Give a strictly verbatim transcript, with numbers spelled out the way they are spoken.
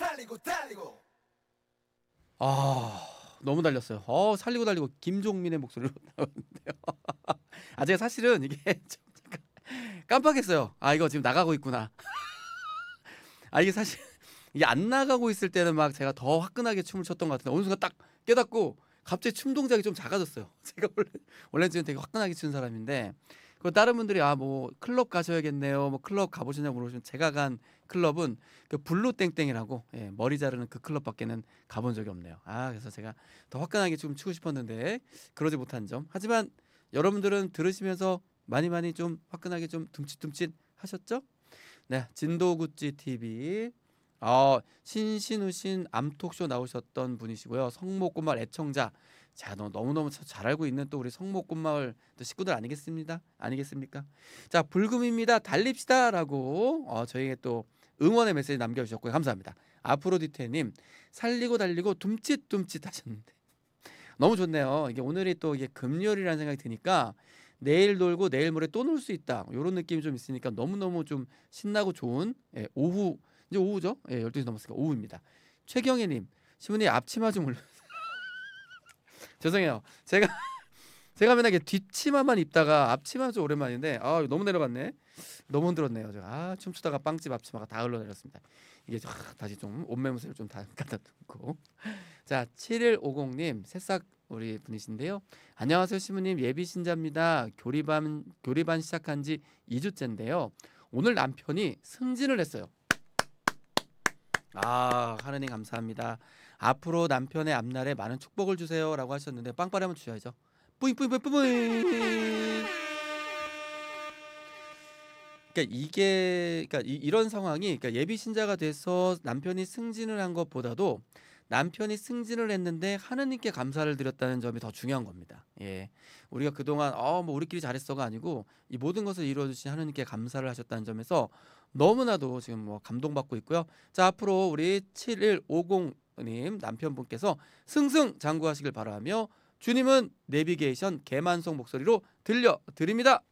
달리고 달리고. 아 너무 달렸어요. 어 살리고 달리고 김종민의 목소리로 나왔는데요. 아 제가 사실은 이게 좀 잠깐 깜빡했어요. 아 이거 지금 나가고 있구나. 아 이게 사실 이게 안 나가고 있을 때는 막 제가 더 화끈하게 춤을 췄던 것 같은데 어느 순간 딱 깨닫고 갑자기 춤 동작이 좀 작아졌어요. 제가 원래 원래 지금 되게 화끈하게 추는 사람인데 그 다른 분들이 아 뭐 클럽 가셔야겠네요. 뭐 클럽 가보시냐고 물어보시면 제가 간 클럽은 그 블루 땡땡이라고 예, 머리 자르는 그 클럽밖에는 가본 적이 없네요. 아 그래서 제가 더 화끈하게 좀 추고 싶었는데 그러지 못한 점. 하지만 여러분들은 들으시면서 많이 많이 좀 화끈하게 좀 둠칫둠칫 하셨죠? 네, 진도구찌 티비. 어, 신신우신 암톡쇼 나오셨던 분이시고요. 성목꽃마을 애청자. 자, 너 너무너무 잘 알고 있는 또 우리 성목꽃마을 또 식구들 아니겠습니다? 아니겠습니까? 자, 불금입니다. 달립시다라고 어, 저희에게 또 응원의 메시지 남겨주셨고요. 감사합니다. 아프로디테님 살리고 달리고 둠칫둠칫 하셨는데 너무 좋네요. 이게 오늘이 또 이게 금요일이라는 생각이 드니까 내일 놀고 내일 모레 또 놀 수 있다. 이런 느낌이 좀 있으니까 너무너무 좀 신나고 좋은 예, 오후 이제 오후죠? 예, 열두 시 넘었으니까 오후입니다. 최경혜님 신부님 앞치마 좀 올려 죄송해요. 제가 제가 맨날 이렇게 뒷치마만 입다가 앞치마 좀 오랜만인데 아 너무 내려갔네. 너무 흔들었네요. 제가 아, 춤추다가 빵집 앞치마가 다 흘러내렸습니다. 이게 좀, 아, 다시 좀 옷매무새를 좀 다 갖다 두고 자 칠일오공님 새싹 우리 분이신데요. 안녕하세요 시부님 예비 신자입니다. 교리반 교리반 시작한 지 이 주째인데요. 오늘 남편이 승진을 했어요. 아 하느님 감사합니다. 앞으로 남편의 앞날에 많은 축복을 주세요라고 하셨는데 빵빠레 한번 주셔야죠. 뿌잉뿌잉뿌잉뿌잉. 그러니까 이게 그러니까 이, 이런 상황이 그러니까 예비 신자가 돼서 남편이 승진을 한 것보다도 남편이 승진을 했는데 하느님께 감사를 드렸다는 점이 더 중요한 겁니다. 예, 우리가 그동안 어 뭐 우리끼리 잘했어가 아니고 이 모든 것을 이루어 주신 하느님께 감사를 하셨다는 점에서 너무나도 지금 뭐 감동받고 있고요. 자 앞으로 우리 칠일오공님 남편분께서 승승장구하시길 바라며 주님은 내비게이션 개만성 목소리로 들려 드립니다.